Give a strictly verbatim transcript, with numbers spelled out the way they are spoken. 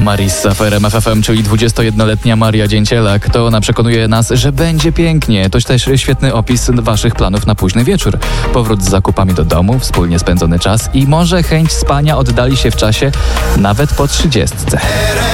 Marissa w R M F F M, czyli dwudziestojednoletnia Maria Dzięcielak. To ona przekonuje nas, że będzie pięknie. To też świetny opis waszych planów na późny wieczór. Powrót z zakupami do domu, wspólnie spędzony czas i może chęć spania oddali się w czasie nawet po trzydziestce.